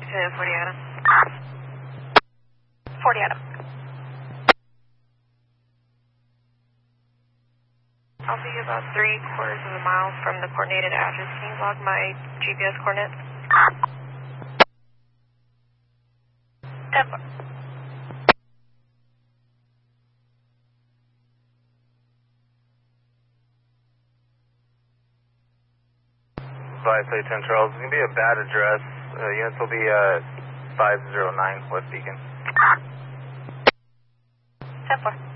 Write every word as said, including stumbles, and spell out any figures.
to forty Adam. forty Adam. I'll be about three quarters of a mile from the coordinated address. Can you log my G P S coordinates? ten four. five eight ten Charles. It's going to be a bad address. Uh, units will be uh, five oh nine West Beacon. ten four.